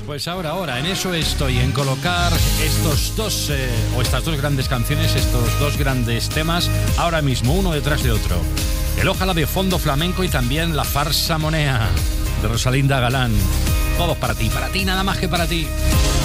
Pues ahora, en eso estoy, en colocar estas dos grandes canciones, estos dos grandes temas, ahora mismo, uno detrás de otro. El Ojalá de fondo flamenco y también La farsa monea de Rosalinda Galán. Todos para ti, nada más que para ti.